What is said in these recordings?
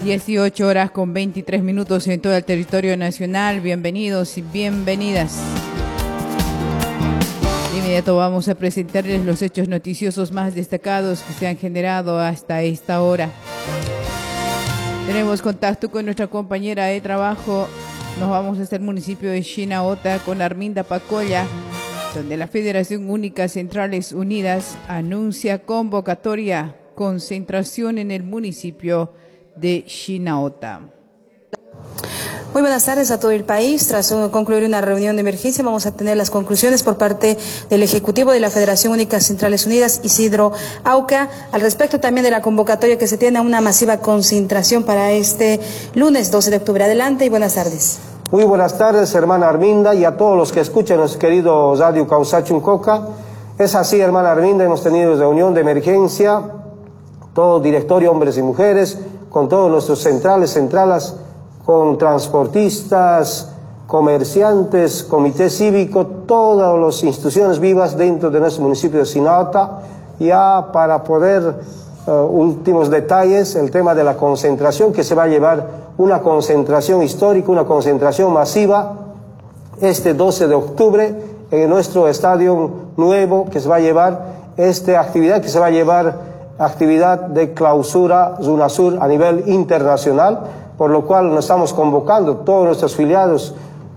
18 horas con 23 minutos en todo el territorio nacional. Bienvenidos y bienvenidas. De inmediato vamos a presentarles los hechos noticiosos más destacados que se han generado hasta esta hora. Tenemos contacto con nuestra compañera de trabajo. Nos vamos hasta el municipio de Chinauta con Arminda Pacolla, donde la Federación Única Centrales Unidas anuncia convocatoria, concentración en el municipio de Chinauta. Muy buenas tardes a todo el país. Tras concluir una reunión de emergencia, vamos a tener las conclusiones por parte del Ejecutivo de la Federación Única Centrales Unidas, Isidro Auca, al respecto también de la convocatoria que se tiene a una masiva concentración para este lunes 12 de octubre. Adelante y buenas tardes. Muy buenas tardes, hermana Arminda, y a todos los que escuchan nuestro querido Radio Causachuncoca. Es así, hermana Arminda, hemos tenido reunión de emergencia, todo directorio, hombres y mujeres, con todos nuestros centrales, con transportistas, comerciantes, comité cívico, todas las instituciones vivas dentro de nuestro municipio de Chinauta, ya para poder, últimos detalles, el tema de la concentración, que se va a llevar una concentración histórica, una concentración masiva, este 12 de octubre, en nuestro estadio nuevo, que se va a llevar esta actividad, que se va a llevar actividad de clausura UNASUR a nivel internacional, por lo cual nos estamos convocando todos nuestros afiliados,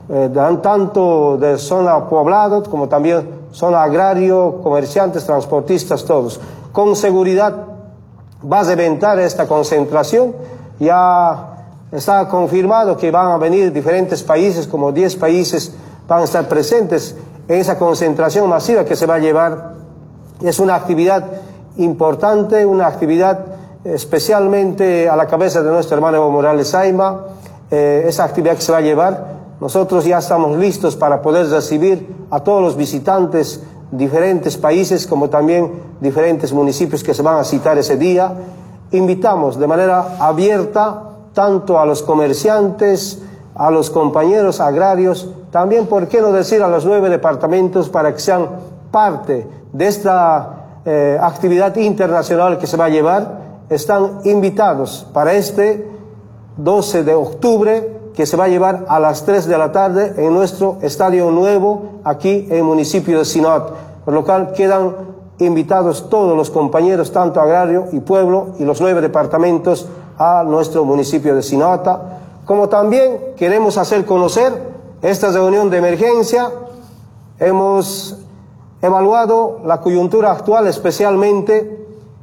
tanto de zona poblado como también zona agrario, comerciantes, transportistas, todos. Con seguridad va a reventar esta concentración. Ya está confirmado que van a venir diferentes países, como 10 países van a estar presentes en esa concentración masiva que se va a llevar. Es una actividad importante, una actividad especialmente a la cabeza de nuestro hermano Evo Morales Ayma, esa actividad que se va a llevar. Nosotros ya estamos listos para poder recibir a todos los visitantes, diferentes países, como también diferentes municipios que se van a citar ese día. Invitamos de manera abierta tanto a los comerciantes, a los compañeros agrarios, también, por qué no decir, a los 9 departamentos, para que sean parte de esta actividad internacional que se va a llevar. Están invitados para este 12 de octubre, que se va a llevar a las 3 de la tarde en nuestro estadio nuevo, aquí en el municipio de Chinauta. Por lo cual quedan invitados todos los compañeros, tanto agrario y pueblo, y los 9 departamentos a nuestro municipio de Chinauta. Como también queremos hacer conocer esta reunión de emergencia. Hemos evaluado la coyuntura actual especialmente,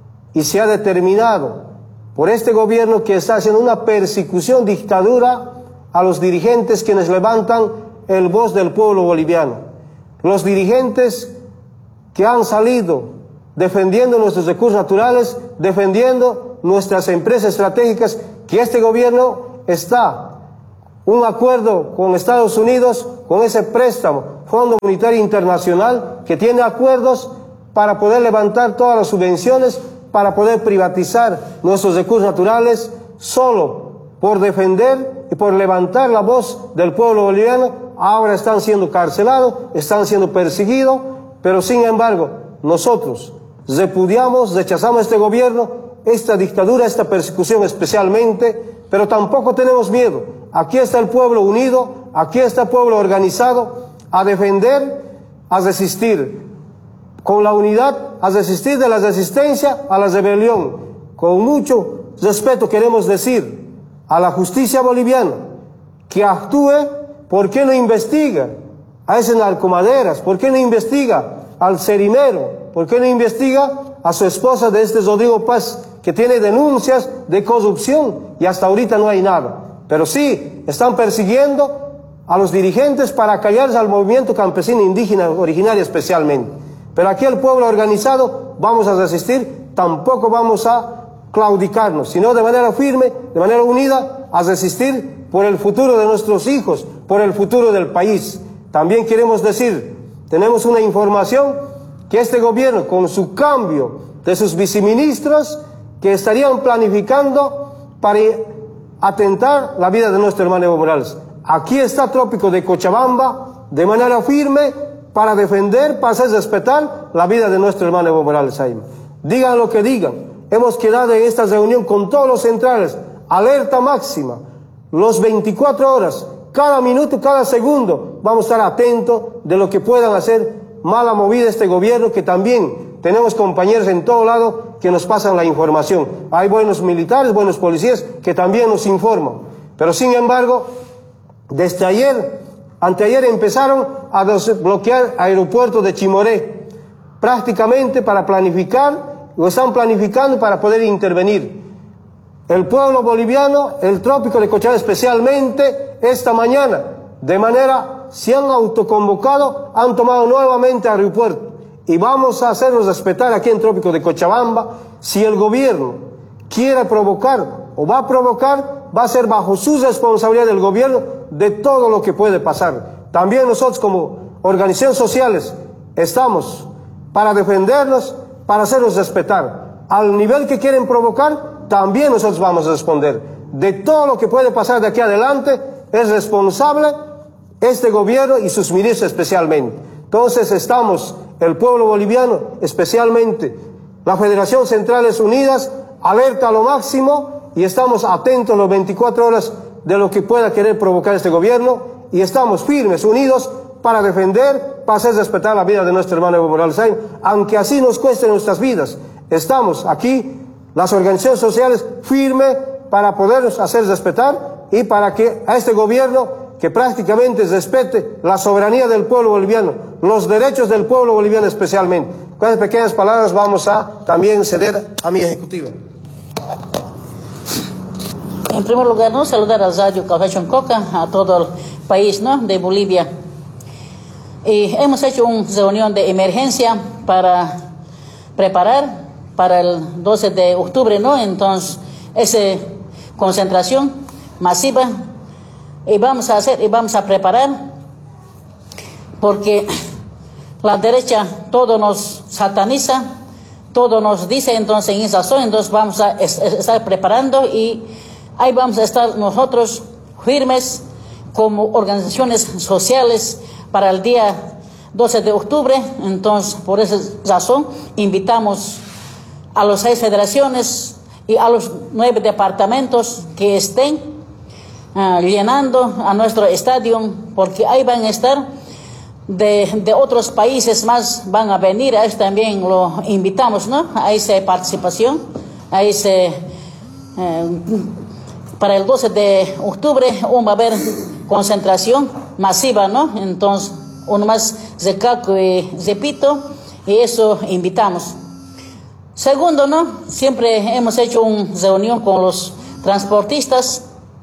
y se ha determinado por este gobierno que está haciendo una persecución, dictadura a los dirigentes quienes levantan el voz del pueblo boliviano. Los dirigentes que han salido defendiendo nuestros recursos naturales, defendiendo nuestras empresas estratégicas, que este gobierno está un acuerdo con Estados Unidos, con ese préstamo, Fondo Monetario Internacional, que tiene acuerdos para poder levantar todas las subvenciones, para poder privatizar nuestros recursos naturales, solo por defender y por levantar la voz del pueblo boliviano. Ahora están siendo carcelados, están siendo perseguidos, pero sin embargo nosotros repudiamos, rechazamos este gobierno, esta dictadura, esta persecución especialmente, pero tampoco tenemos miedo. Aquí está el pueblo unido, aquí está el pueblo organizado a defender, a resistir, con la unidad, a resistir de la resistencia a la rebelión. Con mucho respeto queremos decir a la justicia boliviana que actúe. ¿Por qué no investiga a ese narcomaderas? ¿Por qué no investiga al cerimero? ¿Por qué no investiga a su esposa de este Rodrigo Paz, que tiene denuncias de corrupción y hasta ahorita no hay nada? Pero sí, están persiguiendo a los dirigentes para callarse al movimiento campesino indígena originario especialmente. Pero aquí el pueblo organizado vamos a resistir, tampoco vamos a claudicarnos, sino de manera firme, de manera unida, a resistir por el futuro de nuestros hijos, por el futuro del país. También queremos decir, tenemos una información que este gobierno, con su cambio de sus viceministros, que estarían planificando para atentar la vida de nuestro hermano Evo Morales. Aquí está Trópico de Cochabamba, de manera firme, para defender, para hacer respetar la vida de nuestro hermano Evo Morales Ayma. Digan lo que digan, hemos quedado en esta reunión con todos los centrales alerta máxima, los 24 horas, cada minuto, cada segundo, vamos a estar atentos de lo que puedan hacer mala movida este gobierno, que también tenemos compañeros en todo lado que nos pasan la información. Hay buenos militares, buenos policías que también nos informan. Pero sin embargo, desde ayer, anteayer empezaron a bloquear el aeropuerto de Chimoré, prácticamente para planificar, o están planificando para poder intervenir. El pueblo boliviano, el trópico de Cochabamba especialmente, esta mañana, de manera, se han autoconvocado, han tomado nuevamente el aeropuerto. Y vamos a hacerlos respetar aquí en trópico de Cochabamba. Si el gobierno quiere provocar o va a provocar, va a ser bajo su responsabilidad del gobierno de todo lo que puede pasar. También nosotros como organizaciones sociales estamos para defendernos, para hacerlos respetar. Al nivel que quieren provocar, también nosotros vamos a responder. De todo lo que puede pasar de aquí adelante, es responsable este gobierno y sus ministros especialmente. Entonces estamos, el pueblo boliviano, especialmente la Federación Centrales Unidas, alerta a lo máximo y estamos atentos las 24 horas de lo que pueda querer provocar este gobierno y estamos firmes, unidos para defender, para hacer respetar la vida de nuestro hermano Evo Morales, aunque así nos cueste nuestras vidas. Estamos aquí, las organizaciones sociales, firmes para podernos hacer respetar y para que a este gobierno que prácticamente respete la soberanía del pueblo boliviano, los derechos del pueblo boliviano especialmente. Con esas pequeñas palabras vamos a también ceder a mi ejecutiva. En primer lugar, ¿no?, saludar a Radio Causacho Coca, a todo el país, ¿no?, de Bolivia. Y hemos hecho una reunión de emergencia para preparar para el 12 de octubre, ¿no? Entonces, esa concentración masiva y vamos a preparar, porque la derecha todo nos sataniza, todo nos dice, entonces en esa zona, entonces vamos a estar preparando y ahí vamos a estar nosotros firmes como organizaciones sociales para el día 12 de octubre. Entonces, por esa razón, invitamos a las 6 federaciones y a los 9 departamentos que estén llenando a nuestro estadio, porque ahí van a estar de otros países más, van a venir, a eso también lo invitamos, ¿no?, a esa participación, a ese, para el 12 de octubre va a haber concentración masiva, ¿no? Entonces, uno más recalco y repito, y eso invitamos. Segundo, ¿no?, siempre hemos hecho una reunión con los transportistas.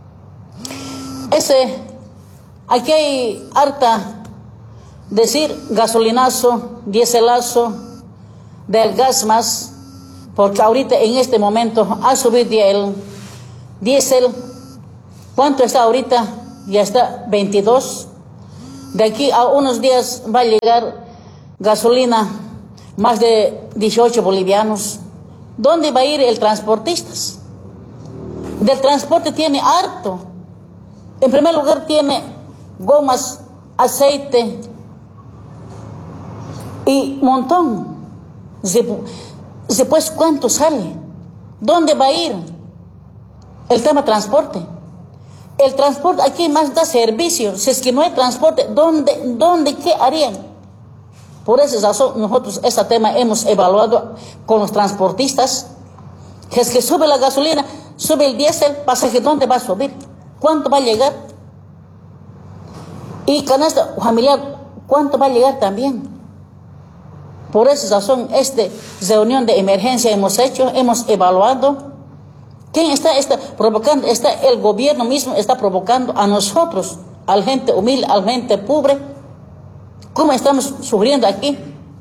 Aquí hay harta decir gasolinazo, diéselazo, del gas más, porque ahorita en este momento ha subido el diésel. ¿Cuánto está ahorita? Ya está 22. De aquí a unos días va a llegar gasolina más de 18 bolivianos. ¿Dónde va a ir el transportista? Del transporte tiene harto. En primer lugar tiene gomas, aceite y montón. Después, ¿cuánto sale? ¿Dónde va a ir? El tema transporte. El transporte aquí más da servicio. Si es que no hay transporte, ¿dónde qué harían? Por esa razón nosotros este tema hemos evaluado con los transportistas. Que es que sube la gasolina, sube el diésel, pasaje, ¿dónde va a subir? ¿Cuánto va a llegar? Y canasta familiar, ¿cuánto va a llegar también? Por esa razón, reunión de emergencia hemos hecho, hemos evaluado. ¿Quién está provocando? El gobierno mismo está provocando a nosotros, a la gente humilde, a la gente pobre. ¿Cómo estamos sufriendo aquí?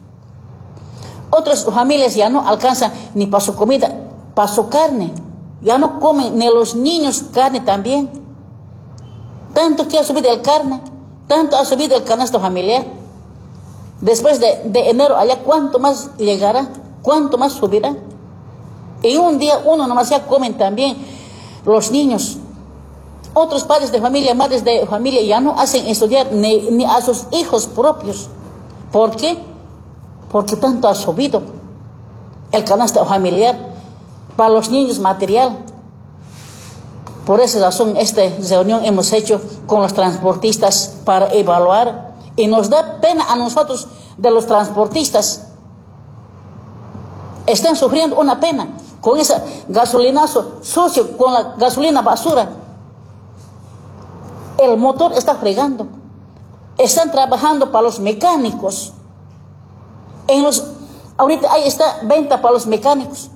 Otras familias ya no alcanzan ni para su comida, para su carne. Ya no comen ni los niños carne también. Tanto que ha subido el carne, tanto ha subido el canasto familiar. Después de enero allá, ¿cuánto más llegará? ¿Cuánto más subirá? En un día uno nomás ya comen también los niños. Otros padres de familia, madres de familia ya no hacen estudiar ni a sus hijos propios. ¿Por qué? Porque tanto ha subido el canasto familiar para los niños material. Por esa razón, esta reunión hemos hecho con los transportistas para evaluar, y nos da pena a nosotros de los transportistas. Están sufriendo una pena con ese gasolinazo sucio, con la gasolina basura. El motor está fregando. Están trabajando para los mecánicos. Ahorita ahí está venta para los mecánicos.